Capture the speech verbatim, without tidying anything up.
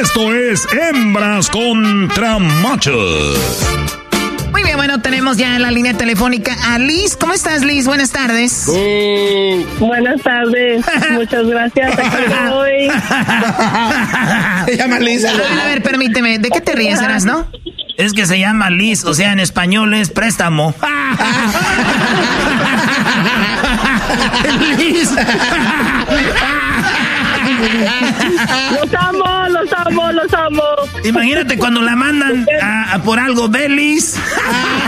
Esto es Hembras contra Machos. Muy bien, bueno, tenemos ya en la línea telefónica a Liz. ¿Cómo estás, Liz? Buenas tardes. Mm, buenas tardes. Muchas gracias. Aquí estoy. Se llama Liz. A ver, a ver, permíteme. ¿De qué te ríes, Eras, no? Es que se llama Liz, o sea, en español es préstamo. Liz. Los amo, los amo, los amo. Imagínate cuando la mandan a, a por algo, Belis.